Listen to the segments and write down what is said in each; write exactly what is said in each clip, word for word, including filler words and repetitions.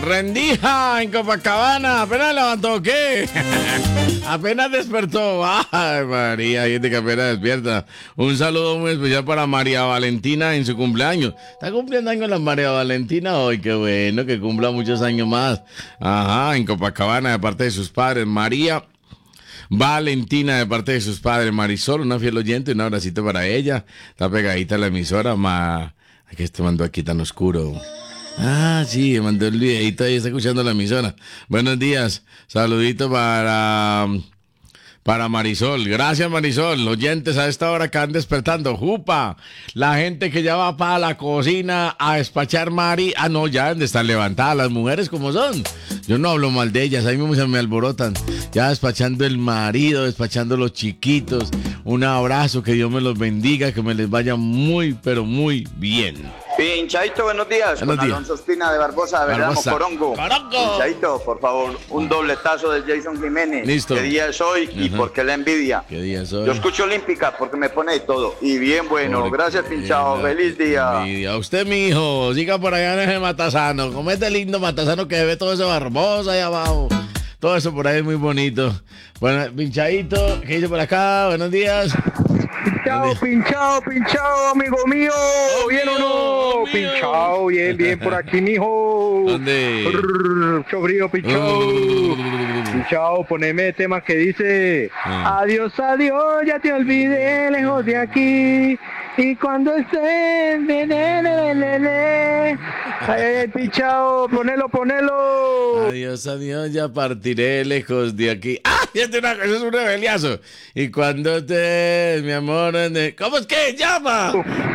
Rendija en Copacabana, apenas levantó, ¿qué? Apenas despertó. Ay, María, hay gente que apenas despierta. Un saludo muy especial para María Valentina en su cumpleaños. Está cumpliendo años la María Valentina hoy, qué bueno, que cumpla muchos años más. Ajá, en Copacabana, de parte de sus padres, María Valentina, de parte de sus padres, Marisol, una fiel oyente, un abracito para ella. Está pegadita a la emisora, ma... Aquí te mandó aquí tan oscuro. Ah, sí, me mandó el videito ahí, está escuchando la emisora. Buenos días, saludito para... Para Marisol, gracias Marisol, oyentes a esta hora que van despertando, jupa, la gente que ya va para la cocina a despachar Mari, ah no, ya deben de estar levantadas las mujeres como son, yo no hablo mal de ellas, ahí mismo se me alborotan, ya despachando el marido, despachando los chiquitos, un abrazo, que Dios me los bendiga, que me les vaya muy, pero muy bien. Pinchaito, buenos días, buenos con días. Alonso Espina de Barbosa, de Veramo, Corongo. Corongo. Pinchaito, por favor, un dobletazo de Jason Jiménez. Listo. ¿Qué día es hoy? Ajá. ¿Y por qué la envidia? ¿Qué día es hoy? Yo escucho Olímpica porque me pone de todo. Y bien bueno, Porque gracias Pinchado, feliz día. A usted, mi hijo, siga por allá en ese Matasano, como este lindo Matasano que ve todo eso Barbosa ahí abajo. Todo eso por ahí es muy bonito. Bueno, Pinchadito, ¿qué dice por acá? Buenos días. Pinchado, pinchado, pinchado, amigo mío. Oh, ¿Bien mío, o no? oh, mío. Pinchado, bien, bien por aquí, mijo. ¿Dónde? Brrr, mucho frío, pinchado. Pinchado, poneme tema que dice: Ah. adiós, adiós, ya te olvidé, lejos de aquí. Y cuando estés, le, le, le, le, le. Ay, ay, ay, pinchado, ponelo, ponelo. Adiós, adiós, ya partiré lejos de aquí. ¡Ah! Este es, una, eso es un rebeliazo. Y cuando te, mi amor, de... ¿cómo es que llama?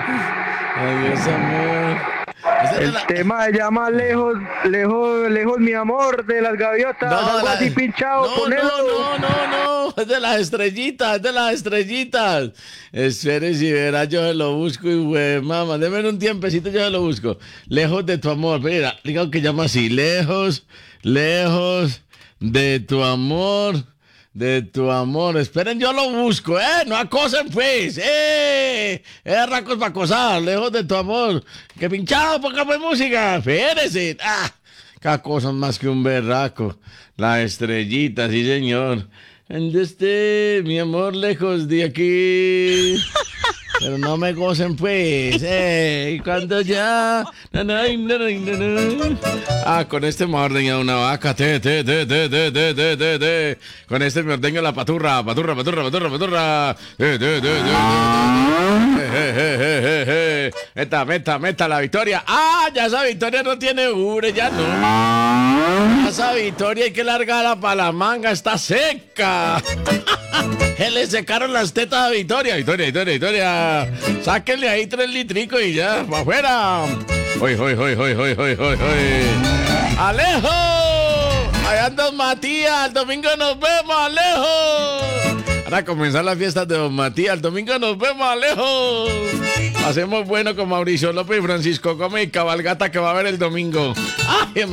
Adiós, amor. Esa es El la- tema se llama Lejos, lejos, lejos, mi amor, de las gaviotas. Algo la- así, pinchado, no, ponelo. no, no, no, no, es de las estrellitas, es de las estrellitas. Espere si verá, yo se lo busco y güey, mamá, déme un tiempecito, yo se lo busco. Lejos de tu amor, mira, digo que llama así, lejos, lejos de tu amor. De tu amor, esperen, yo lo busco, eh, no acosen pues, eh, eh, racos para acosar, lejos de tu amor, que pinchado, póngame música, espérese, ah, qué acosan más que un berraco, la estrellita, sí señor, donde esté mi amor lejos de aquí, pero no me gocen pues, eh, y cuando ya, na, na, na, na, na, na. Ah, con este me ha ordeñado una vaca, te, te, te, te, te, te, te, te, te. Con este me ordeño la paturra, paturra, paturra, paturra, paturra, te, te, te, te, te. Je, je, je, je, je. Meta, meta, meta la victoria. Ah, ya esa victoria no tiene ure, ya no. Esa victoria hay que largarla para la manga, está seca. Se le secaron las tetas a Victoria. Victoria, Victoria, Victoria. Sáquenle ahí tres litricos y ya, para afuera. Hoy, hoy, hoy, hoy, hoy, hoy, hoy, hoy. ¡Alejo! Allá andas Matías. El domingo nos vemos, Alejo. Ahora comenzar las fiestas de Don Matías. El domingo nos vemos, Alejo. Hacemos bueno con Mauricio López y Francisco Gómez y cabalgata que va a haber el domingo. ¡Ay,